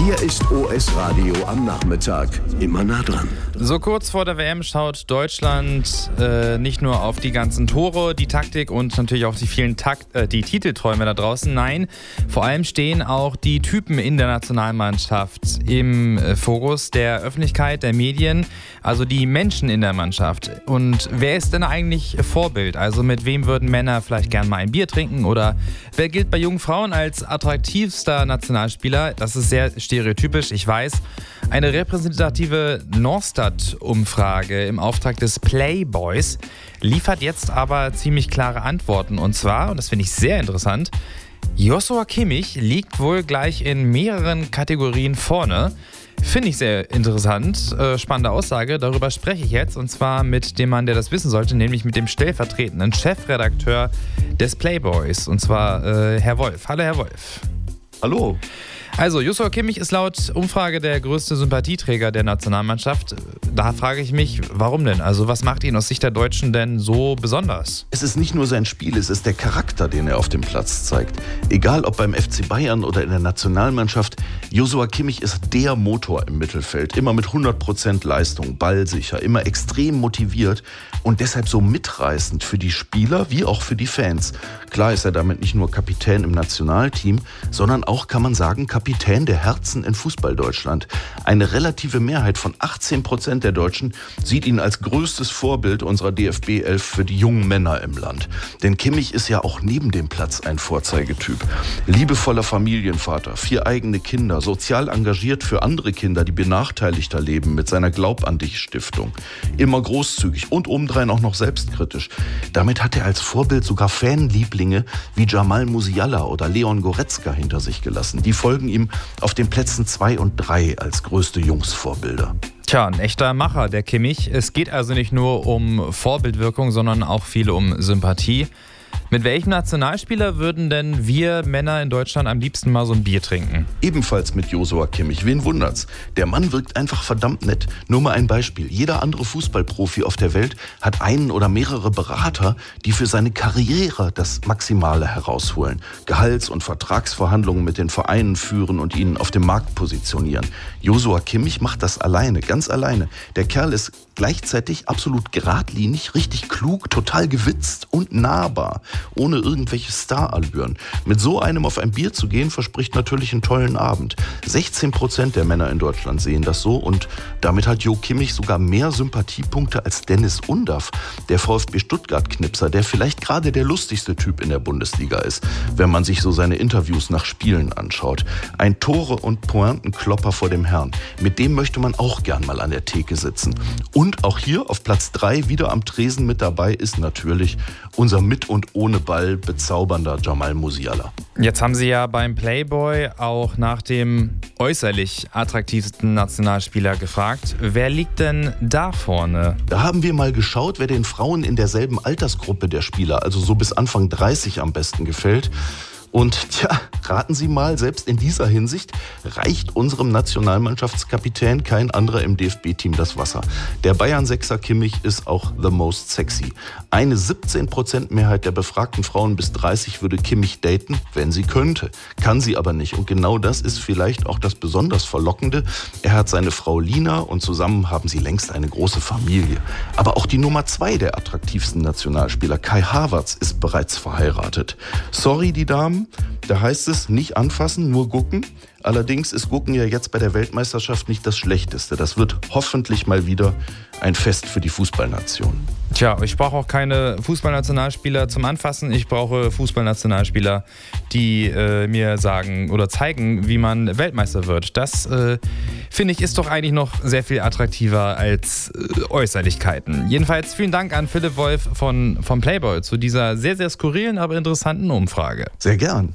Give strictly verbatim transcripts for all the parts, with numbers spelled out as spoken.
Hier ist O S Radio am Nachmittag. Immer nah dran. So kurz vor der W M schaut Deutschland äh, nicht nur auf die ganzen Tore, die Taktik und natürlich auch die vielen Takt, äh, die Titelträume da draußen. Nein, vor allem stehen auch die Typen in der Nationalmannschaft im äh, Fokus der Öffentlichkeit, der Medien, also die Menschen in der Mannschaft. Und wer ist denn eigentlich Vorbild? Also mit wem würden Männer vielleicht gern mal ein Bier trinken? Oder wer gilt bei jungen Frauen als attraktivster Nationalspieler? Das ist sehr stereotypisch, ich weiß. Eine repräsentative Norstat-Umfrage im Auftrag des Playboys liefert jetzt aber ziemlich klare Antworten. Und zwar, und das finde ich sehr interessant, Joshua Kimmich liegt wohl gleich in mehreren Kategorien vorne. Finde ich sehr interessant, äh, spannende Aussage. Darüber spreche ich jetzt und zwar mit dem Mann, der das wissen sollte, nämlich mit dem stellvertretenden Chefredakteur des Playboys, und zwar äh, Herr Wolf. Hallo, Herr Wolf. Hallo. Also, Joshua Kimmich ist laut Umfrage der größte Sympathieträger der Nationalmannschaft. Da frage ich mich, warum denn? Also, was macht ihn aus Sicht der Deutschen denn so besonders? Es ist nicht nur sein Spiel, es ist der Charakter, den er auf dem Platz zeigt. Egal ob beim F C Bayern oder in der Nationalmannschaft, Joshua Kimmich ist der Motor im Mittelfeld. Immer mit hundert Prozent Leistung, ballsicher, immer extrem motiviert und deshalb so mitreißend für die Spieler wie auch für die Fans. Klar ist er damit nicht nur Kapitän im Nationalteam, sondern auch, kann man sagen, Kapitän der Herzen in Fußball-Deutschland. Eine relative Mehrheit von achtzehn Prozent der Deutschen sieht ihn als größtes Vorbild unserer D F B elf für die jungen Männer im Land. Denn Kimmich ist ja auch neben dem Platz ein Vorzeigetyp. Liebevoller Familienvater, vier eigene Kinder, sozial engagiert für andere Kinder, die benachteiligter leben, mit seiner Glaub-an-dich-Stiftung. Immer großzügig und obendrein auch noch selbstkritisch. Damit hat er als Vorbild sogar Fanlieblinge wie Jamal Musiala oder Leon Goretzka hinter sich gelassen. Die folgen ihm auf den Plätzen zwei und drei als größte Jungsvorbilder. Tja, ein echter Macher, der Kimmich. Es geht also nicht nur um Vorbildwirkung, sondern auch viel um Sympathie. Mit welchem Nationalspieler würden denn wir Männer in Deutschland am liebsten mal so ein Bier trinken? Ebenfalls mit Joshua Kimmich. Wen wundert's? Der Mann wirkt einfach verdammt nett. Nur mal ein Beispiel. Jeder andere Fußballprofi auf der Welt hat einen oder mehrere Berater, die für seine Karriere das Maximale herausholen. Gehalts- und Vertragsverhandlungen mit den Vereinen führen und ihn auf dem Markt positionieren. Joshua Kimmich macht das alleine, ganz alleine. Der Kerl ist gleichzeitig absolut geradlinig, richtig klug, total gewitzt und nahbar, ohne irgendwelche Starallüren. Mit so einem auf ein Bier zu gehen, verspricht natürlich einen tollen Abend. sechzehn Prozent der Männer in Deutschland sehen das so und damit hat Jo Kimmich sogar mehr Sympathiepunkte als Dennis Undaff, der VfB Stuttgart-Knipser, der vielleicht gerade der lustigste Typ in der Bundesliga ist, wenn man sich so seine Interviews nach Spielen anschaut. Ein Tore- und Pointenklopper vor dem Herrn. Mit dem möchte man auch gern mal an der Theke sitzen. Und auch hier auf Platz drei wieder am Tresen mit dabei ist natürlich unser mit und ohne Ball bezaubernder Jamal Musiala. Jetzt haben Sie ja beim Playboy auch nach dem äußerlich attraktivsten Nationalspieler gefragt. Wer liegt denn da vorne? Da haben wir mal geschaut, wer den Frauen in derselben Altersgruppe der Spieler, also so bis Anfang dreißig am besten gefällt. Und tja, raten Sie mal, selbst in dieser Hinsicht reicht unserem Nationalmannschaftskapitän kein anderer im D F B-Team das Wasser. Der Bayern-Sechser Kimmich ist auch the most sexy. Eine siebzehn Prozent Mehrheit der befragten Frauen bis dreißig würde Kimmich daten, wenn sie könnte. Kann sie aber nicht. Und genau das ist vielleicht auch das besonders Verlockende. Er hat seine Frau Lina und zusammen haben sie längst eine große Familie. Aber auch die Nummer zwei der attraktivsten Nationalspieler, Kai Havertz, ist bereits verheiratet. Sorry, die Damen. Da heißt es, nicht anfassen, nur gucken. Allerdings ist Gucken ja jetzt bei der Weltmeisterschaft nicht das Schlechteste. Das wird hoffentlich mal wieder ein Fest für die Fußballnation. Tja, ich brauche auch keine Fußballnationalspieler zum Anfassen. Ich brauche Fußballnationalspieler, die äh, mir sagen oder zeigen, wie man Weltmeister wird. Das, äh, finde ich, ist doch eigentlich noch sehr viel attraktiver als äh, Äußerlichkeiten. Jedenfalls vielen Dank an Philipp Wolf von, von Playboy zu dieser sehr, sehr skurrilen, aber interessanten Umfrage. Sehr gern.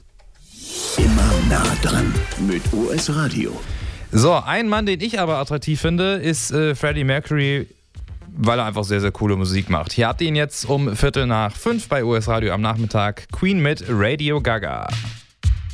Immer nah dran mit O S Radio. So, ein Mann, den ich aber attraktiv finde, ist äh, Freddie Mercury, weil er einfach sehr, sehr coole Musik macht. Hier habt ihr ihn jetzt um Viertel nach fünf bei O S Radio am Nachmittag. Queen mit Radio Gaga.